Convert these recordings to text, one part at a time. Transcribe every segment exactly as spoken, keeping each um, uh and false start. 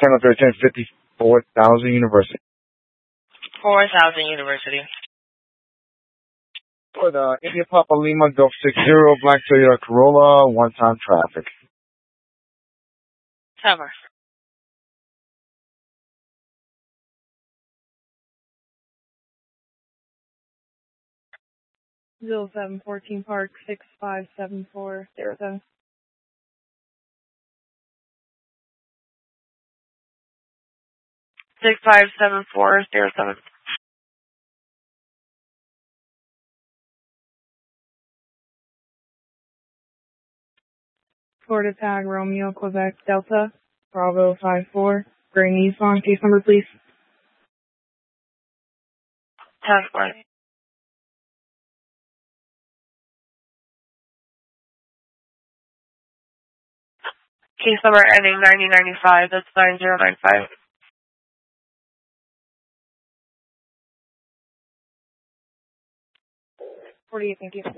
ten thirteen fifty-four thousand University. four thousand University. For the India Papa Lima Golf six zero Black Toyota Corolla, one-time traffic. Cover. Zero seven fourteen Park six five seven four zero seven. Six five seven four zero seven. Florida Tag Romeo Quebec Delta Bravo five four. Gray Nissan. Case number, please. Task force. Case number ending ninety ninety-five. That's nine zero nine five. forty-eight, thank you.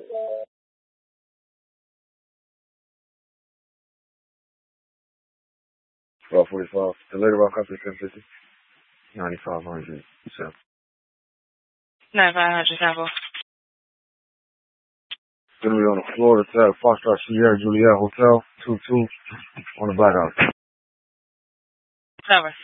twelve forty-five. The later rock up to ten fifty. ninety-five hundred. So. ninety-five hundred sample. Gonna be on the Florida Tag Foxtrot Sierra Juliet Hotel two two on the blackout. Cover.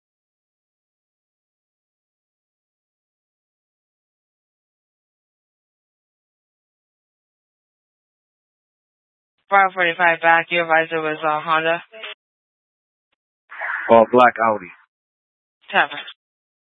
five forty-five back. Your advisor was uh, Honda. Uh, black Audi. Cover.